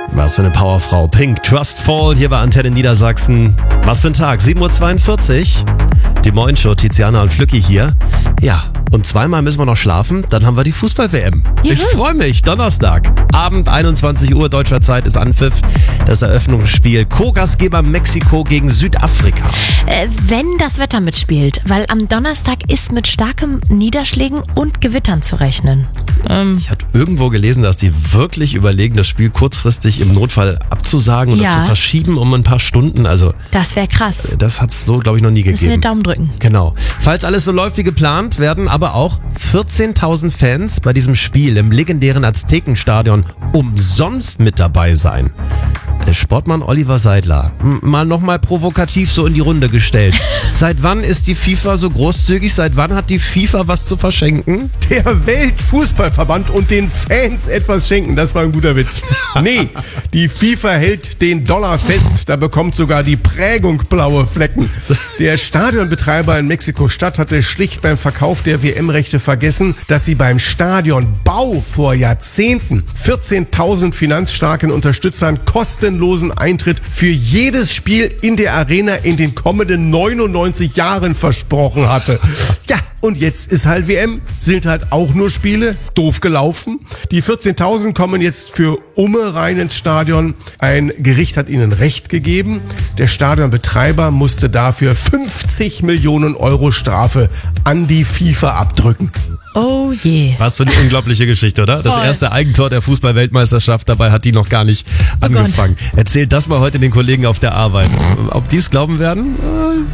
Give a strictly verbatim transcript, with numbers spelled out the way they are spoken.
Was für eine Powerfrau. Pink, Trustfall hier bei Antenne Niedersachsen. Was für ein Tag. sieben Uhr zweiundvierzig. Die Moin-Show, Tiziana und Flücki hier. Ja, und zweimal müssen wir noch schlafen. Dann haben wir die Fußball-W M. Juhu. Ich freue mich. Donnerstag, Abend, einundzwanzig Uhr deutscher Zeit ist Anpfiff. Das Eröffnungsspiel Co-Gastgeber Mexiko gegen Südafrika. Äh, wenn das Wetter mitspielt, weil am Donnerstag ist mit starkem Niederschlägen und Gewittern zu rechnen. Ähm, Ich hatte irgendwo gelesen, dass die wirklich überlegen, das Spiel kurzfristig im Notfall abzusagen oder Ja. zu verschieben um ein paar Stunden. Also das wäre krass. das hat es so, glaube ich, noch nie Müssen wir gegeben. Daumen drücken. Genau. Falls alles so läuft wie geplant, werden aber auch vierzehntausend Fans bei diesem Spiel im legendären Aztekenstadion umsonst mit dabei sein. Der Sportmann Oliver Seidler, m- mal nochmal provokativ so in die Runde gestellt. Seit wann ist die FIFA so großzügig? Seit wann hat die FIFA was zu verschenken? Der Weltfußballverband und den Fans etwas schenken. Das war ein guter Witz. Nee, die FIFA hält den Dollar fest. Da bekommt sogar die Prägung blaue Flecken. Der Stadionbetreiber in Mexiko-Stadt hatte schlicht beim Verkauf der W M-Rechte vergessen, dass sie beim Stadionbau vor Jahrzehnten vierzehntausend finanzstarken Unterstützern kostenlosen Eintritt für jedes Spiel in der Arena in den kommenden neunundneunzig Jahren versprochen hatte. Ja, und jetzt ist halt W M, sind halt auch nur Spiele, doof gelaufen. Die vierzehntausend kommen jetzt für Umme rein ins Stadion. Ein Gericht hat ihnen Recht gegeben. Der Stadionbetreiber musste dafür fünfzig Millionen Euro Strafe an die FIFA abdrücken. Oh je. Was für eine unglaubliche Geschichte, oder? Das Voll. erste Eigentor der Fußball-Weltmeisterschaft, dabei hat die noch gar nicht angefangen. Erzählt das mal heute den Kollegen auf der Arbeit. Ob die es glauben werden?